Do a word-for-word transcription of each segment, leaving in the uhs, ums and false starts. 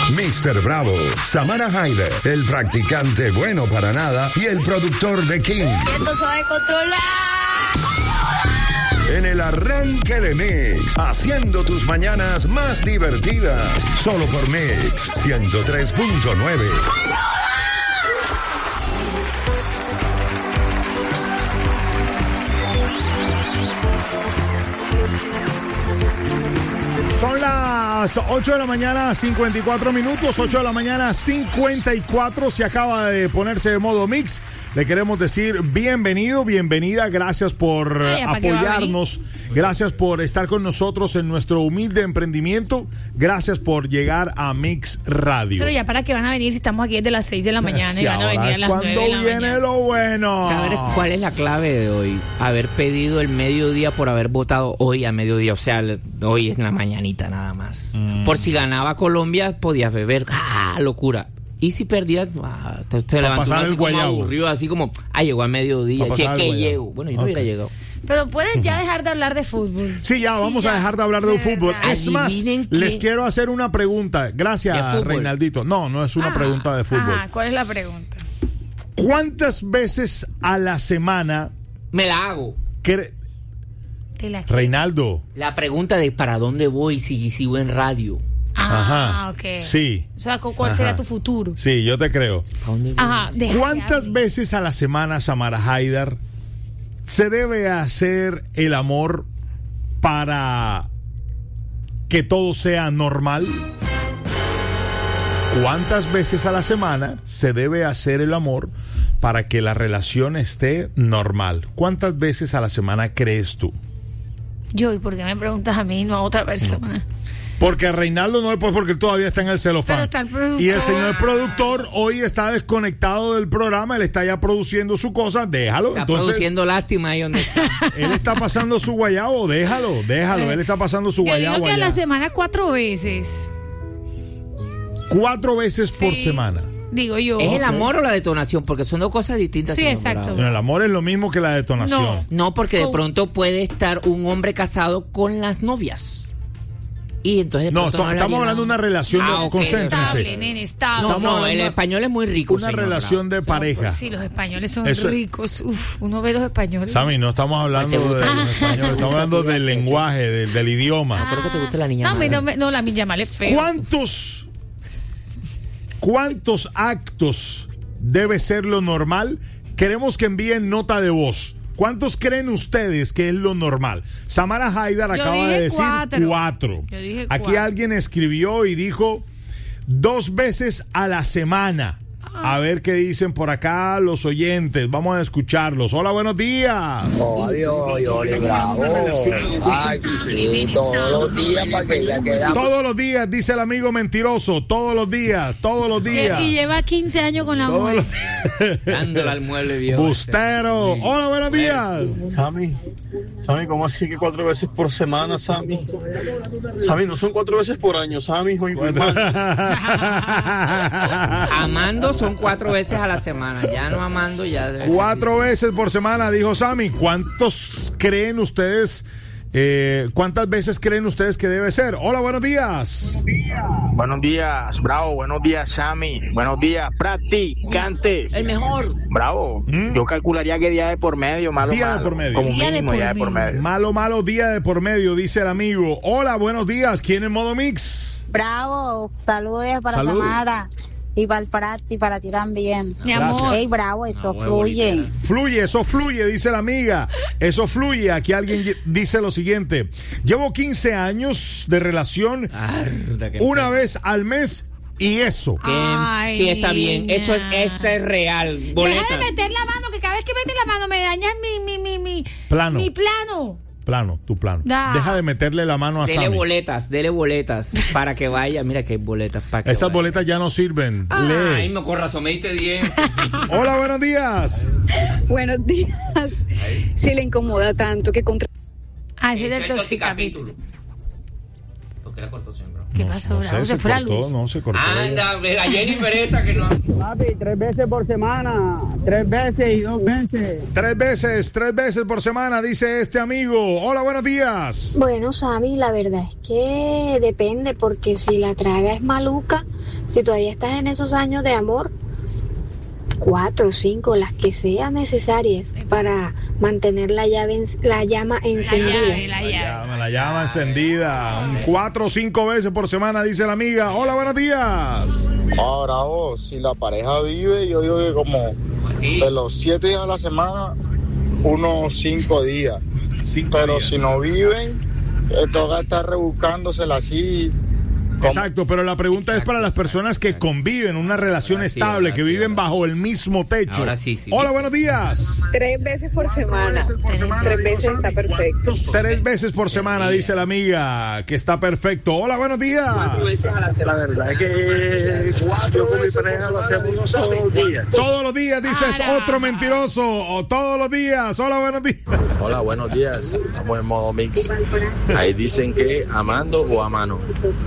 mister Bravo, Samara Haider, el practicante bueno para nada y el productor de King. Esto se va a controlar. En el arranque de Mix, haciendo tus mañanas más divertidas. Solo por Mix ciento tres punto nueve. Son las ocho de la mañana, cincuenta y cuatro minutos, ocho de la mañana, cincuenta y cuatro, se acaba de ponerse de modo Mix. Le queremos decir bienvenido, bienvenida, gracias por Ay, apoyarnos, gracias por estar con nosotros en nuestro humilde emprendimiento, gracias por llegar a Mix Radio. Pero ya para qué van a venir si estamos aquí desde las seis de la mañana Sí, y van a venir a las nueve ¿cuándo de la viene mañana? lo bueno? ¿Saber cuál es la clave de hoy? Haber pedido el mediodía por haber votado hoy a mediodía, o sea, hoy es en la mañanita nada más. Mm. Por si ganaba Colombia, podías beber. ¡Ah, locura! Y si perdías, ah, te, te levantó así como aburrido, así como, ah, llegó a mediodía, si es que llego. Bueno, yo no okay. hubiera llegado. Pero puedes ya dejar de hablar de fútbol. Sí, ya, vamos sí, ya. a dejar de hablar de, de fútbol. Verdad. Es más, qué? les quiero hacer una pregunta. Gracias, Reinaldito. No, no es una ah, pregunta de fútbol. Ah, ¿cuál es la pregunta? ¿Cuántas veces a la semana me la hago? Cre- la Reinaldo. La pregunta de para dónde voy si sigo en radio. Ah, Ajá. ok. Sí. O sea, ¿cuál será tu futuro? Sí, yo te creo. Ajá. ¿Cuántas veces a la semana, Samara Haider, se debe hacer el amor para que todo sea normal? ¿Cuántas veces a la semana se debe hacer el amor para que la relación esté normal? ¿Cuántas veces a la semana crees tú? Yo, ¿y por qué me preguntas a mí, no a otra persona? No. Porque a Reinaldo no es pues porque él todavía está en el celofán. Pero está el productor. Y el señor productor hoy está desconectado del programa, él está ya produciendo su cosa, déjalo. Está Entonces, produciendo lástima ahí donde está. Él está pasando su guayabo, déjalo, déjalo, él está pasando su Yo guayabo. Yo digo que allá. a la semana cuatro veces. Cuatro veces sí. por semana. Digo yo. ¿Es okay. el amor o la detonación? Porque son dos cosas distintas. Sí, exacto. Bueno, el amor es lo mismo que la detonación. No, no porque de pronto puede estar un hombre casado con las novias. Y entonces no, esto, no estamos hablando de una relación ah, de okay. concéntrense. Estable, nene, estable. No, no, el español es muy rico. Una señor, relación bravo. de pareja. Pues sí, los españoles son Eso, ricos. Uf, uno ve los españoles. Sammy, no estamos hablando de los españoles, estamos hablando del lenguaje, del, del idioma. Ah, espero que te guste la niña. No, no, no, no la niña mal es fea. ¿Cuántos, cuántos actos debe ser lo normal? Queremos que envíen nota de voz. ¿Cuántos creen ustedes que es lo normal? Samara Haider acaba de decir cuatro. cuatro. Yo dije Aquí cuatro. alguien escribió y dijo dos veces a la semana. Ah. A ver qué dicen por acá los oyentes. Vamos a escucharlos. Hola, buenos días. Oh, adiós, yo le bravo. Ay, sí, todos los días para que ya quedamos. Todos los días, dice el amigo mentiroso. Todos los días, todos los días. Y lleva quince años con la mujer. Dándole al mueble viejo. Bustero. Sí. Hola, buenos días. Sammy, Sammy, ¿cómo así que cuatro veces por semana, Sammy? Sammy, no son cuatro veces por año, Sammy. Hoy muy mal. Amando son cuatro veces a la semana. Ya no amando, ya. Cuatro veces por semana, dijo Sammy. ¿Cuántos creen ustedes? Eh, ¿Cuántas veces creen ustedes que debe ser? Hola, buenos días. Buenos días, Bravo. Buenos días, Sammy. Buenos días, practicante. El mejor. Bravo. ¿Mm? Yo calcularía que día de por medio, malo, día malo. de por medio. Como día mínimo, de día por de por medio. medio. Malo, malo, día de por medio, dice el amigo. Hola, buenos días. ¿Quién en modo mix? Bravo. Saludos para Saludos. Samara. Y para el Prat y para ti también. Mi amor. Ey, bravo, eso Ah, fluye. bonita. Fluye, eso fluye, dice la amiga. Eso fluye. Aquí alguien dice lo siguiente. Llevo quince años de relación, Arda, una feo. vez al mes y eso. Que, Ay, sí, está bien. Eso es, eso es real. Boletas. Deja de meter la mano, que cada vez que metes la mano me dañas mi, mi, mi, mi, Plano. mi plano. Plano, tu plano. Da. Deja de meterle la mano a Dele Sammy. boletas, dele boletas para que vaya. Mira que hay boletas para que Esas vaya. boletas ya no sirven. Ay, Lee. no, con razón, me diste diez. Hola, buenos días. Buenos días. Si le incomoda tanto que contra... Ah, ese es Ese el toxicapítulo. ¿Por qué la cortó siempre? ¿Qué No, pasó, no Bravo? sé, Se se fue la cortó, luz. no se cortó. Anda, la Jennifer esa que no. Papi, tres veces por semana, tres veces y dos veces. Tres veces, tres veces por semana, dice este amigo. Hola, buenos días. Bueno, Sammy, la verdad es que depende, porque si la traga es maluca, si todavía estás en esos años de amor, cuatro, cinco, las que sean necesarias para mantener la llave, la llama encendida. La llave, la La llave. llama, la llama encendida. Un Cuatro o cinco veces por semana, dice la amiga. Hola, buenos días. Ahora vos, si la pareja vive, yo digo que como ¿Sí? de los siete días a la semana, unos cinco días. Cinco Pero días. si no viven, eh, toca estar rebuscándosela así. como- Exacto, pero la pregunta es para las personas que conviven, una relación Ahora sí, estable, ahora que sí, viven ahora bajo el mismo techo. Ahora sí, sí. Hola, buenos días. Tres veces por semana. Tres veces está perfecto. Tres veces por semana, dice la amiga, que está perfecto. Hola, buenos días. La verdad es que yo con mi pareja lo hacemos todos los días. Todos los días, dice este Ara. otro mentiroso. O todos los días. Hola, buenos días. Hola, buenos días. Estamos en modo mix. Ahí dicen que amando o a mano.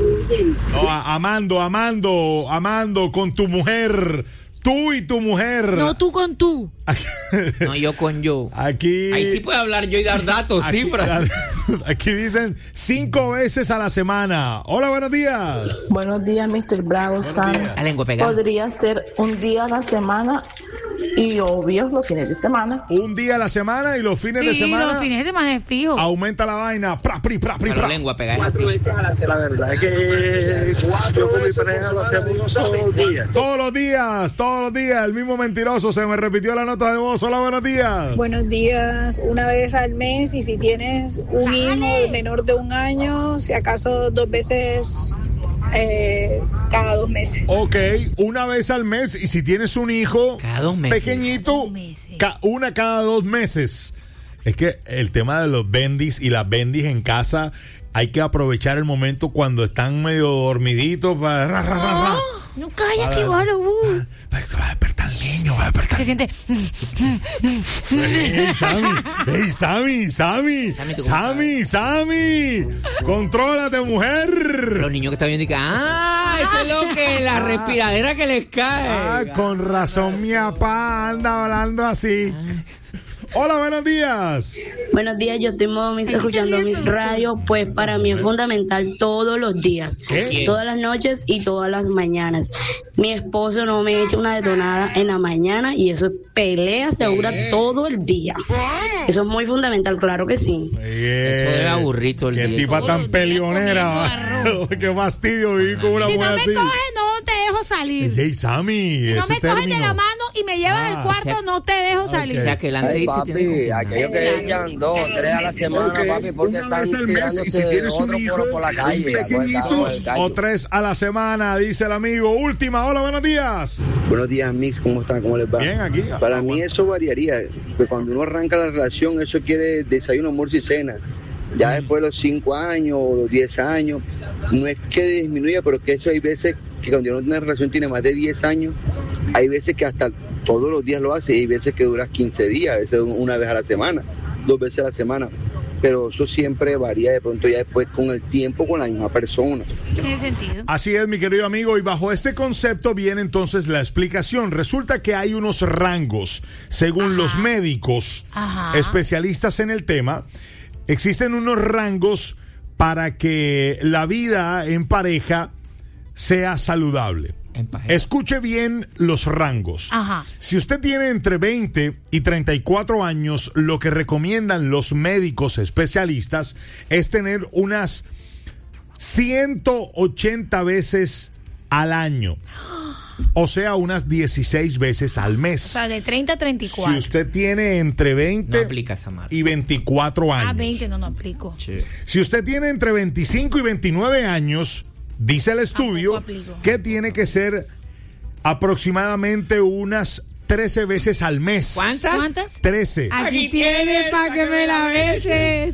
No, a- amando, amando, amando con tu mujer. Tú y tu mujer. No tú con tú. No, yo con yo. Aquí. Ahí sí puede hablar yo y dar datos, aquí, cifras. aquí dicen cinco veces a la semana. Hola, buenos días. Buenos días, mister Bravo Sam. La lengua pegada. Podría ser un día a la semana y obvio los fines de semana. Un día a la semana y los fines de Sí, semana los fines de semana es fijo. aumenta la vaina. Pra, pri, pra, pri, Pero pra. lengua pegada es Cuatro así. veces a la semana. La verdad es que yo con mi pareja lo hacemos todos los días. Todos los días, todos los días, el mismo mentiroso, se me repitió la nota de voz. Hola, buenos días. Buenos días, una vez al mes, y si tienes un hijo menor de un año, si acaso dos veces eh, cada dos meses. Ok, una vez al mes, y si tienes un hijo Cada dos meses. pequeñito, Cada dos meses. ca- una cada dos meses. Es que el tema de los bendis y las bendis en casa, hay que aprovechar el momento cuando están medio dormiditos para... ra, ra, ra, ra. No cállate, Baro. uh. Se va a despertar el niño, va a despertar. Se siente. ¡Ey, Sammy! ¡Ey, Sammy! ¡Sammy! Sammy, ¿tú cómo ¡Sammy! ¡Sammy! ¡Contrólate, mujer! Los niños que están viendo y que, ah, eso es lo que, la respiradera que les cae. Ah, con razón mi papá anda hablando así. Hola, buenos días. Buenos días, yo estoy modo mix escuchando mi radio, pues para mí es fundamental todos los días, ¿Qué? todas las noches y todas las mañanas. Mi esposo no me echa una detonada en la mañana y eso es pelea segura todo el día. Eso es muy fundamental, claro que sí. Eso debe aburrir todo el Qué día. tipa Todos tan los días peleonera. Qué fastidio vivir con una Si no mujer me así. coges, no te dejo salir. Hey, Sammy. Si no ese me coges de término. la mano y me llevas Ah, al cuarto, o sea- no te dejo salir. O sea, que el Andrés Ay, dice papi, tiene que aquellos que echan dos, tres a la semana, Ok, papi, porque una están vez al mes, y tirándose si tienes un otro hijo, por, por la calle. un a coger pequeñito, caldo, el callo. O tres a la semana, dice el amigo. Última, hola, buenos días. Buenos días, Mix, ¿cómo están? ¿Cómo les va? Bien, aquí. Para mí eso variaría, que cuando uno arranca la relación, eso quiere desayuno, almuerzo y cena. Ya después de los cinco años o los diez años, no es que disminuya, pero que eso hay veces que cuando uno tiene una relación tiene más de diez años, hay veces que hasta todos los días lo hace, y hay veces que duras quince días, a veces una vez a la semana, dos veces a la semana. Pero eso siempre varía de pronto ya después con el tiempo con la misma persona. Tiene sentido. Así es, mi querido amigo, y bajo ese concepto viene entonces la explicación. Resulta que hay unos rangos, según los médicos, Ajá. especialistas en el tema, existen unos rangos para que la vida en pareja sea saludable. Escuche bien los rangos. Ajá. Si usted tiene entre veinte y treinta y cuatro años, lo que recomiendan los médicos especialistas es tener unas ciento ochenta veces al año. O sea, unas dieciséis veces al O mes. sea, de treinta a treinta y cuatro. Si usted tiene entre veinte No aplica esa marca. y veinticuatro años. Ah, veinte no, no aplico. Si usted tiene entre veinticinco y veintinueve años, dice el estudio aplico. que tiene que ser aproximadamente unas trece veces al mes. ¿Cuántas? ¿Cuántas? trece. Aquí tienes para que me la beses.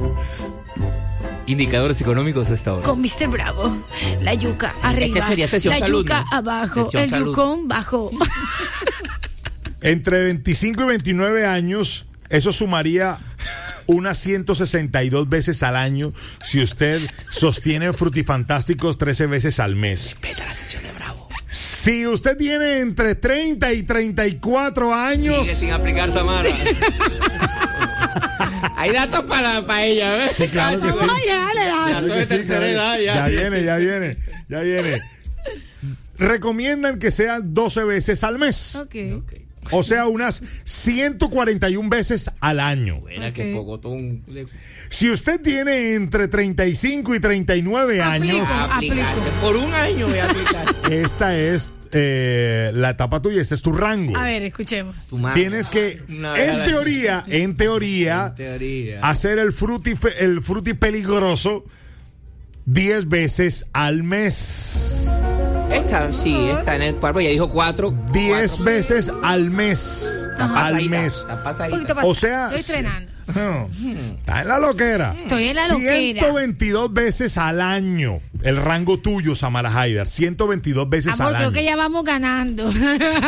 Indicadores económicos hasta ahora. Con mister Bravo. La yuca arriba. Este sería sesión la salud, yuca ¿no? abajo. Sesión el salud. yucón bajo. Entre veinticinco y veintinueve años, eso sumaría unas ciento sesenta y dos veces al año si usted sostiene frutifantásticos trece veces al mes. Respeta la sesión de Bravo. Si usted tiene entre treinta y treinta y cuatro años... Sigue sin aplicar Samara. Hay datos para, para ella, ¿ves? Sí, claro que sí. Ya, le da. Datos de tercera edad, ya. Ya viene, ya viene, ya viene. Recomiendan que sean doce veces al mes. Ok. Okay. O sea, unas ciento cuarenta y una veces al año. Buena, Ok. que pocotón. Si usted tiene entre treinta y cinco y treinta y nueve años, Aplicaste. Por un año voy a aplicar. esta es eh, la etapa tuya, este es tu rango. A ver, escuchemos. Tu madre. Tienes que, Una en vez teoría, en teoría, En teoría. hacer el fruti, fe- el fruti peligroso diez veces al mes. Esta, sí, está en el cuerpo. Ya dijo cuatro. diez cuatro. veces al mes. Está Al pasadita, mes. está Un pasadita. poquito más. O sea, Estoy entrenando. No, está en la loquera. Estoy en la loquera. ciento veintidós veces al año. El rango tuyo, Samara Haidar. ciento veintidós veces Amor, al creo año. que ya vamos ganando. Sí,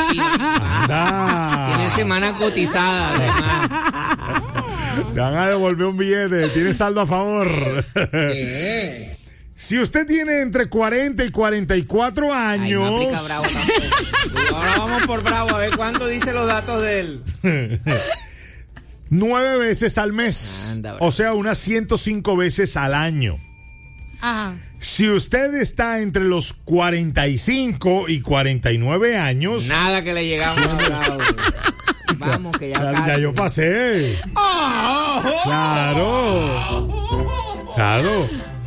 Anda. tiene semana cotizada, además. Le van a devolver un billete. Tiene saldo a favor. Si usted tiene entre cuarenta y cuarenta y cuatro Ay, años. no aplica Bravo tampoco. Ahora vamos por Bravo, a ver cuánto dice los datos de él. Nueve veces al mes. Anda, bravo. O sea, unas ciento cinco veces al año. Ajá. Si usted está entre los cuarenta y cinco y cuarenta y nueve años. Nada que le llegamos a Bravo. Vamos, que ya Ya, casi. ya yo pasé. Claro. Claro.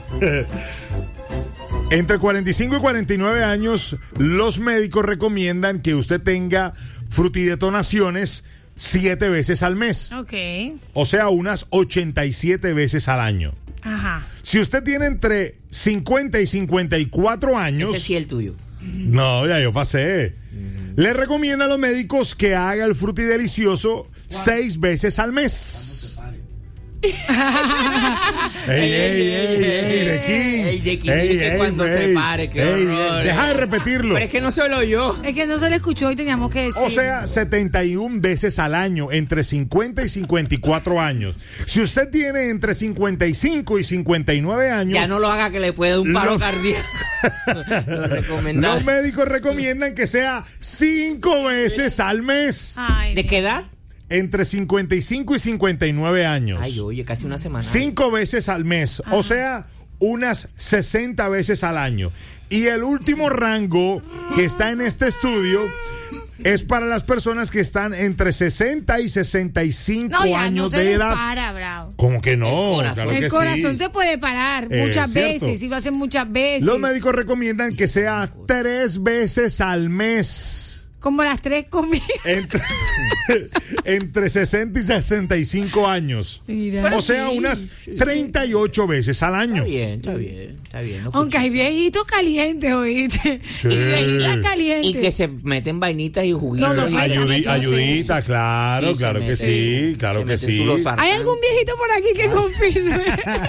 Entre cuarenta y cinco y cuarenta y nueve años, los médicos recomiendan que usted tenga frutidetonaciones siete veces al mes. Ok. O sea, unas ochenta y siete veces al año. Ajá. Si usted tiene entre cincuenta y cincuenta y cuatro años. Ese sí es el tuyo. No, ya yo pasé. Le recomiendan a los médicos que haga el frutidelicioso seis veces al mes. ¡Ey, ey, ey, ey, de King! Ey, de King, dice cuando se pare, qué horror. Deja de repetirlo. Pero es que no solo yo. Es que no se le escuchó y teníamos que decir. O sea, setenta y una veces al año, entre cincuenta y cincuenta y cuatro años. Si usted tiene entre cincuenta y cinco y cincuenta y nueve años. Ya no lo haga que le puede dar un paro Lo- cardíaco. Lo recomendado. Los médicos recomiendan que sea cinco veces al mes. Ay, ¿De qué edad? Entre cincuenta y cinco y cincuenta y nueve años. Ay, oye, casi una semana. Cinco veces al mes. O sea, unas sesenta veces al año. Y el último rango que está en este estudio es para las personas que están entre sesenta y sesenta y cinco no, ya años no se de le edad. para, Bravo. ¿Cómo que no? El corazón. Claro El que corazón sí. se puede parar Eh, muchas cierto. veces, y lo hacen muchas veces. Los médicos recomiendan que sea tres veces al mes. Como las tres comidas. Entre, entre sesenta y sesenta y cinco años. Mira. O sea, unas treinta y ocho veces al año. Está bien, está bien, está bien. No Aunque hay viejitos calientes, oíste. Sí. Y viejitas calientes. Y que se meten vainitas y juguitos. No, no, y- Ayudi- sí, ayudita, claro, Sí, se claro que mete- sí, claro se que mete sí. su lozartán. ¿Hay algún viejito por aquí que confirme?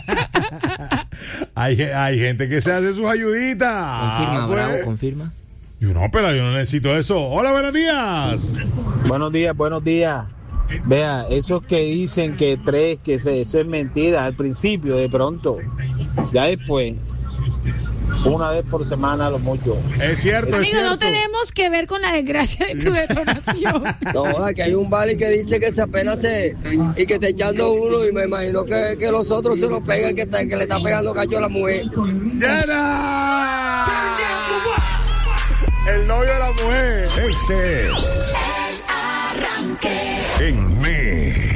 Hay, hay gente que se hace sus ayuditas. Confirma, Ah, pues. Bravo, confirma. Yo no, pero yo no necesito eso. Hola, buenos días. Buenos días, buenos días. Vea, esos que dicen que tres, que se- eso es mentira al principio, de pronto. Ya después, una vez por semana lo mucho. Es cierto, es Amigo, cierto. no tenemos que ver con la desgracia de tu detonación. No, que hay un vale que dice que se apenas se y que está echando uno y me imagino que, que los otros se lo pegan, que, está, que le está pegando cacho a la mujer. ¡Llena! El novio de la mujer. Este es El Arranque. En Mix.